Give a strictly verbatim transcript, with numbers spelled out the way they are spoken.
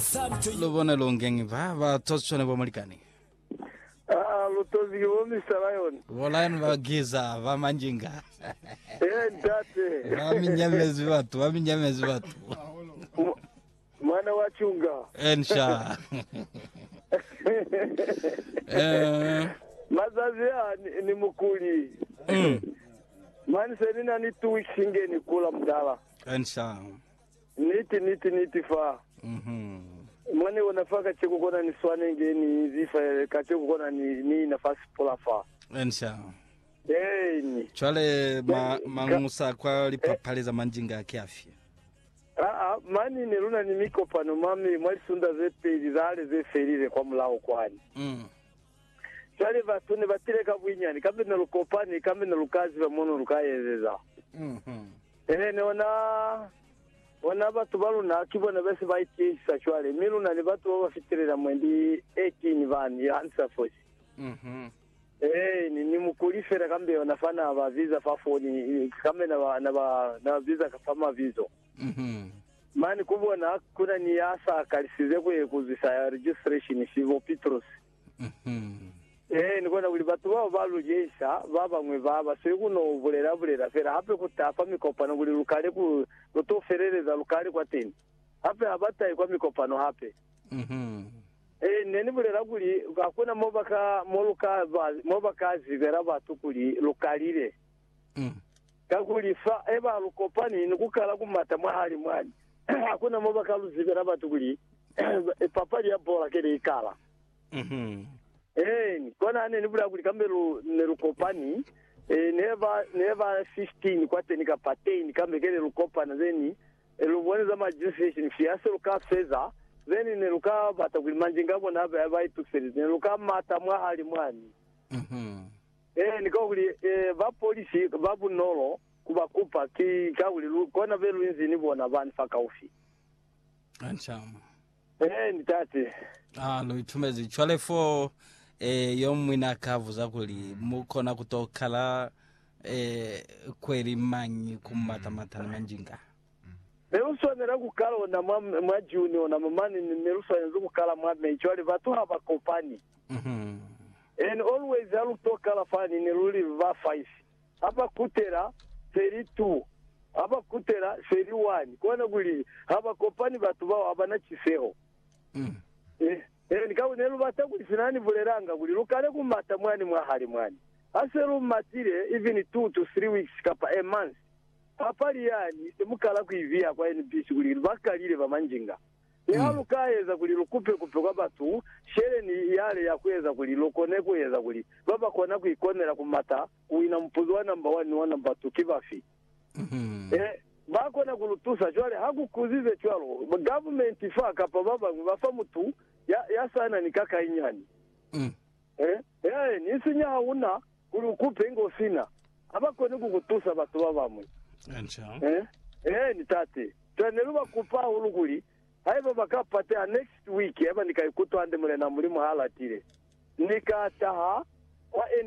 Lobone longengi va va totsone bo malikani. Ah, lutozi kibomi sarayon. Volayan va giza va manjinga. Eh, ndate. Va minyamezi watu, va minyamezi watu. Mwana wachunga. Ensha. Eh. Mazazi ya ni, ni mukuli. Mm. Mani senina ni two weeks ingeni kula mdala. Ensha. Niti niti niti fa. Mhm. Mwani wanafaka cheko kona ni swane ingeni zifa kacheko kona ni ni nafasi pola fa. Ensha. Eh ni. Chwale ma mangusa kwa lipapaliza manjinga kiafya. Ah, mani niruna ni miko pano mami mwali sunda zepe zale zeferire kwa mulao kwani. Mm. Chwale batune batireka bwinyani kambe na lukopani kambe na lukazi ba mono lukayezeza. Mhm. Eh ne wana wana batu baluna kibona bese bayitisa chwale miluna ni batu bafitirira mwendi eighteen vani answer force. Mhm. Eh ni ni mukulifera kambe wanafana aba visa fa phone kambe na ba, na ba, na visa kafama vizo. Mhm. Mani kubona kuna ni asa kalisize kwe kuzisa registration sivo Petros. Mhm. Eh nikona buli batu babo balujesha baba mwe baba sekuno bulera bulera fera hape kutapa mikopano buli lukale ku lutoferereza lukale kwa teni hape abata kwa mikopano hape. Mhm. Eh neni bulera buli akuna mobaka moluka mobaka zigera batu kuli lukalire. Mm. Kakuli fa eba lukopani nikukala kumata mwahali mwani. Hakuna mobaka luzigera batu kuli papa ya bola kele ikala. Mhm. Eh, kona ane nibula kuli kambelu nerukopani eh never never fifteen kwate nika patain kambe kele rukopana zeni elubone za magistration fiase ruka feza zeni neruka bata kuli manjinga bona aba aba ituseri neruka mata mwa hali mwani. Mhm. Eh niko kuli eh ba polisi babu nolo kubakupa ki kawuli kona velu inzi nibona bani faka ofi. Ensha. Eh nitate. Ah, lo itumezi chwale fo eh yomwina kavu zakuli mukona kutokala eh kweli manyi kumata matana manjinga. Nerusonera kukala na mwa junior na mamani nerusonera kukala mwa mechwali batu haba kopani. Mhm. And always alu tokala fani neruli va five. Hapa kutera seri two. Hapa kutera seri one. Kona guli haba kopani batu bao abana chiseho. Mm. Eh Eh, nikawu nelu bata kuli finani buleranga kuli lukale kumata mwani mwahali mwani. Aseru matire even two to three weeks kapa a month. Papali yani semukala kuivia kwa N B C kuli bakalire bamanjinga. Mm. Yalu kaeza kuli lukupe kupe kwa batu shere ni yale ya kuweza kuli lokone kuweza kuli baba kona kuikonera kumata kuina mpuzi wa number one wa number two kibafi. Mhm. Eh bako na kulutusa chwale hakukuzize chwalo government ifaka pa baba bafa mutu ya ya sana nikaka inyani. Mm. Eh eh nisinya una kulukupe ngo sina abako ni kukutusa batu babamwe. Ensha. Eh eh nitate twaneruba kupa uluguli haiba bakapate next week aba nikaikuto ande mule na muri muhalatire nikataha wa